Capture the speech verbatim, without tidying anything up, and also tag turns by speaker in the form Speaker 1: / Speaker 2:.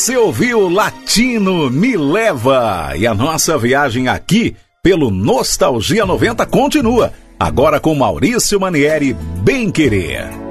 Speaker 1: Você ouviu Latino Me Leva, e a nossa viagem aqui pelo Nostalgia noventa continua, agora com Maurício Manieri, Bem Querer.